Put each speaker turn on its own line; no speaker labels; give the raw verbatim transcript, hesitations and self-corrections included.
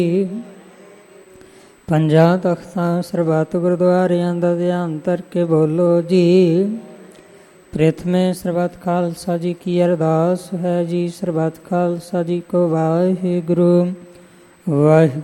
ਪੰਜਾਂ ਤਖਤਾਂ ਸਰਬੱਤ ਗੁਰਦੁਆਰਿਆਂ ਦਾ ਧਿਆਨ ਧਰ ਕੇ ਬੋਲੋ ਜੀ। ਪ੍ਰਥਮੇ ਸਰਬੱਤ ਖਾਲਸਾ ਜੀ ਕੀ ਅਰਦਾਸ ਹੈ ਜੀ। ਸਰਬੱਤ ਖਾਲਸਾ ਜੀ ਕੋ ਵਾਹਿਗੁਰੂ ਵਾਹਿਗੁਰੂ।